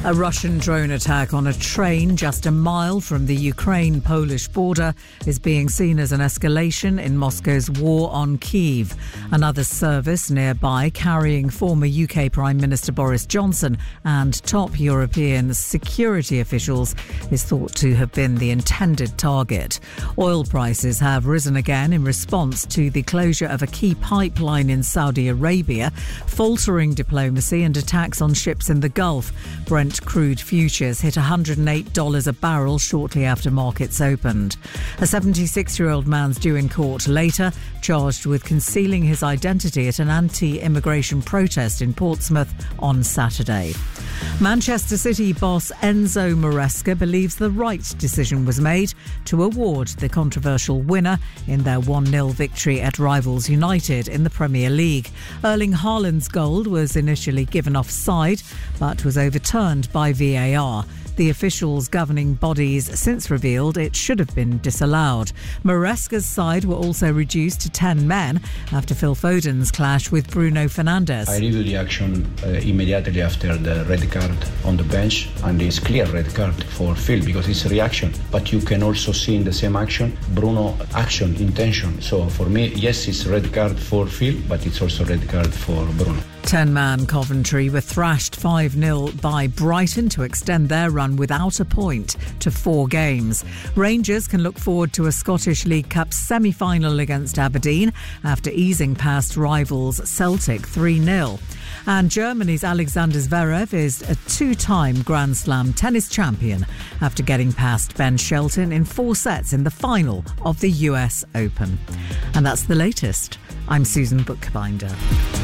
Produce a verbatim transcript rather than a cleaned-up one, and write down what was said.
A Russian drone attack on a train just a mile from the Ukraine-Polish border is being seen as an escalation in Moscow's war on Kyiv. Another service nearby carrying former U K Prime Minister Boris Johnson and top European security officials is thought to have been the intended target. Oil prices have risen again in response to the closure of a key pipeline in Saudi Arabia, faltering diplomacy and attacks on ships in the Gulf. Brent crude futures hit one hundred eight dollars a barrel shortly after markets opened. A seventy-six-year-old man's due in court later, charged with concealing his identity at an anti-immigration protest in Portsmouth on Saturday. Manchester City boss Enzo Maresca believes the right decision was made to award the controversial winner in their one nil victory at rivals United in the Premier League. Erling Haaland's goal was initially given offside, but was overturned by V A R. The officials governing bodies since revealed it should have been disallowed. Maresca's side were also reduced to ten men after Phil Foden's clash with Bruno Fernandes. I reviewed the action uh, immediately after the red card on the bench, and it's clear red card for Phil because it's a reaction. But you can also see in the same action Bruno action, intention. So for me, yes, it's red card for Phil, but it's also red card for Bruno. ten-man Coventry were thrashed five nil by Brighton to extend their run without a point to four games. Rangers can look forward to a Scottish League Cup semi-final against Aberdeen after easing past rivals Celtic three nil. And Germany's Alexander Zverev is a two-time Grand Slam tennis champion after getting past Ben Shelton in four sets in the final of the U S Open. And that's the latest. I'm Susan Bookbinder.